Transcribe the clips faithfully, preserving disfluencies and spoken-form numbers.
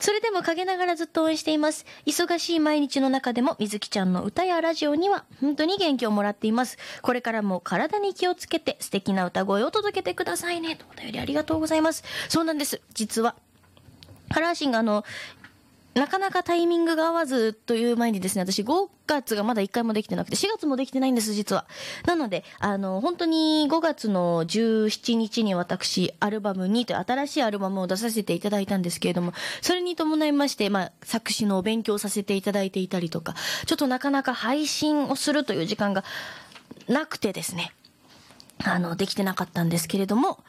それでも陰ながらずっと応援しています。忙しい毎日の中でもみずきちゃんの歌やラジオには本当に元気をもらっています。これからも体に気をつけて素敵な歌声を届けてくださいね。とお便りありがとうございます。そうなんです。実はカラーシンがあのなかなかタイミングが合わずという前にですね、私ごがつがまだいっかいもできてなくて、しがつもできてないんです、実は。なので、あの、本当にごがつのじゅうしちにちに私、アルバムにという新しいアルバムを出させていただいたんですけれども、それに伴いまして、まあ、作詞のお勉強させていただいていたりとか、ちょっとなかなか配信をするという時間がなくてですね、あの、できてなかったんですけれども、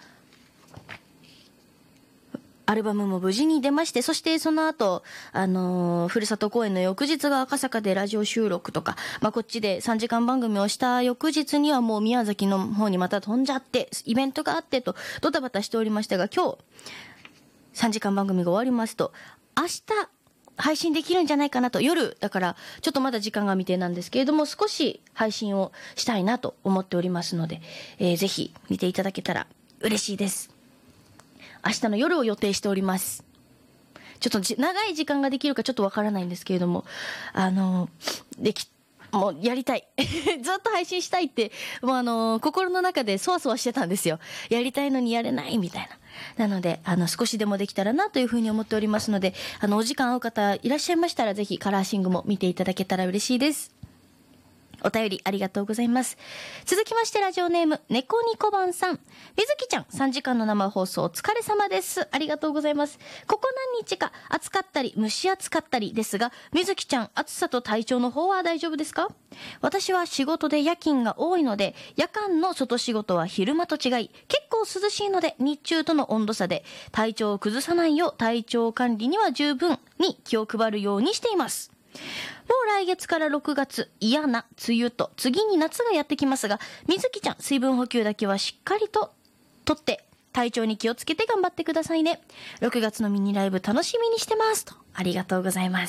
アルバムも無事に出まして、そしてその後、あのー、ふるさと公演の翌日が赤坂でラジオ収録とか、まあ、こっちでさんじかん番組をした翌日にはもう宮崎の方にまた飛んじゃって、イベントがあってと、ドタバタしておりましたが、今日、さんじかん番組が終わりますと、明日、配信できるんじゃないかなと、夜、だから、ちょっとまだ時間が未定なんですけれども、少し配信をしたいなと思っておりますので、えー、ぜひ見ていただけたら嬉しいです。明日の夜を予定しております。ちょっとじ長い時間ができるかちょっとわからないんですけれども、あの、でき、もうやりたい。ずっと配信したいって、もうあの、心の中でそわそわしてたんですよ。やりたいのにやれないみたいな。なので、あの、少しでもできたらなというふうに思っておりますので、あの、お時間合う方いらっしゃいましたら、ぜひカラーシングも見ていただけたら嬉しいです。お便りありがとうございます。続きましてラジオネーム、猫ニコバンさん。みずきちゃん、さんじかんの生放送お疲れ様です。ありがとうございます。ここ何日か暑かったり蒸し暑かったりですが、みずきちゃん、暑さと体調の方は大丈夫ですか？私は仕事で夜勤が多いので、夜間の外仕事は昼間と違い、結構涼しいので日中との温度差で体調を崩さないよう体調管理には十分に気を配るようにしています。もう来月からろくがつ、嫌な梅雨と次に夏がやってきますが、みずきちゃん、水分補給だけはしっかりととって体調に気をつけて頑張ってくださいね。ろくがつのミニライブ楽しみにしてますと。ありがとうございます。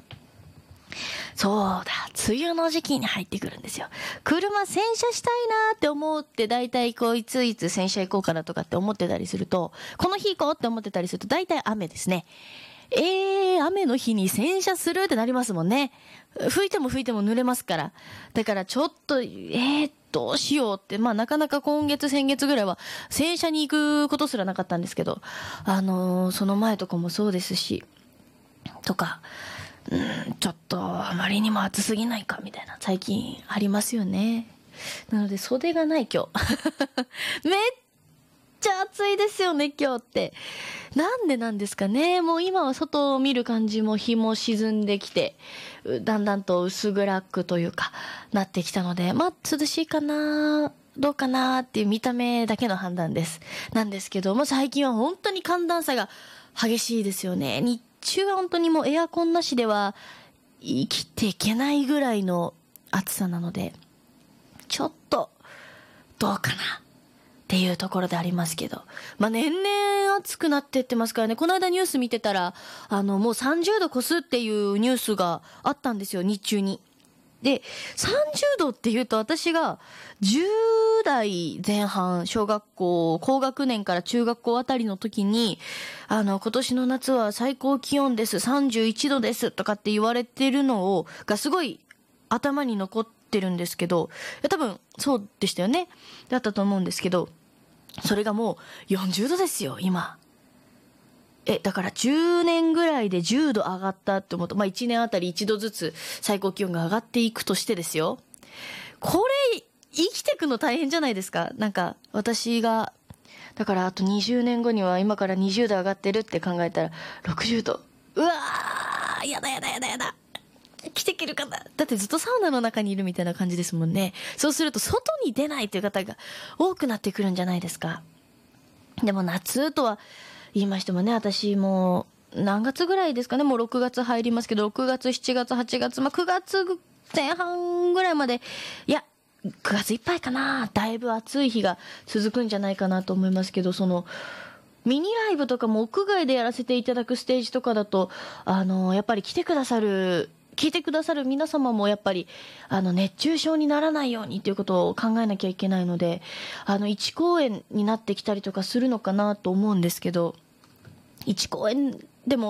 そうだ、梅雨の時期に入ってくるんですよ。車洗車したいなーって思ってだいたいこういついつ洗車行こうかなとかって思ってたりすると、この日行こうって思ってたりするとだいたい雨ですね。えー、雨の日に洗車するってなりますもんね。吹いても吹いても濡れますから。だからちょっと、えー、どうしようって、まあなかなか今月先月ぐらいは洗車に行くことすらなかったんですけど、あのー、その前とかもそうですし、とか、うん、ちょっとあまりにも暑すぎないかみたいな最近ありますよね。なので袖がない今日。めっめっちゃ暑いですよね、今日って。なんでなんですかね。もう今は外を見る感じも日も沈んできて、だんだんと薄暗くというか、なってきたので、まあ涼しいかな、どうかなっていう見た目だけの判断です。なんですけども、最近は本当に寒暖差が激しいですよね。日中は本当にもうエアコンなしでは生きていけないぐらいの暑さなので、ちょっと、どうかなっていうところでありますけど。まあ、年々暑くなってってますからね。この間ニュース見てたら、あの、もうさんじゅうど越すっていうニュースがあったんですよ、日中に。で、さんじゅうどって言うと私がじゅうだいぜん半、小学校、高学年から中学校あたりの時に、あの、今年の夏は最高気温です、さんじゅういちどですとかって言われてるのを、がすごい頭に残ってるんですけど、多分そうでしたよね。だったと思うんですけど、それがもうよんじゅうどですよ、今。え、だからじゅうねんぐらいでじゅうど上がったって思うと、まあいちねんあたりいちどずつ最高気温が上がっていくとしてですよ。これ、生きてくの大変じゃないですか？なんか、私が、だからあとにじゅうねんごには今からにじゅうど上がってるって考えたら、ろくじゅうど。うわー、やだやだやだやだ。来てくるかな。だってずっとサウナの中にいるみたいな感じですもんね。そうすると外に出ないという方が多くなってくるんじゃないですか。でも夏とは言いましてもね、私もう何月ぐらいですかね、もうろくがつ入りますけど、ろくがつ、しちがつ、はちがつ、まあくがつぜん半ぐらいまで、いや、くがついっぱいかな、だいぶ暑い日が続くんじゃないかなと思いますけど、その、ミニライブとかも屋外でやらせていただくステージとかだと、あの、やっぱり来てくださる、聞いてくださる皆様もやっぱり、あの、熱中症にならないようにということを考えなきゃいけないので、あの、一公演になってきたりとかするのかなと思うんですけど、一公演でも